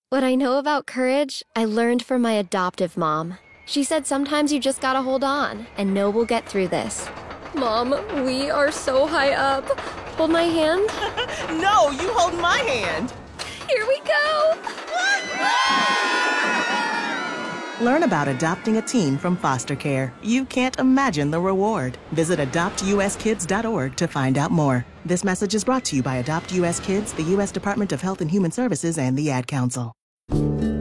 What I know about courage, I learned from my adoptive mom. She said sometimes you just gotta hold on and know we'll get through this. Mom, we are so high up. Hold my hand. No, you hold my hand. Here we go. Learn about adopting a teen from foster care. You can't imagine the reward. Visit adoptuskids.org to find out more. This message is brought to you by Adopt US Kids, the U.S. Department of Health and Human Services, and the Ad Council.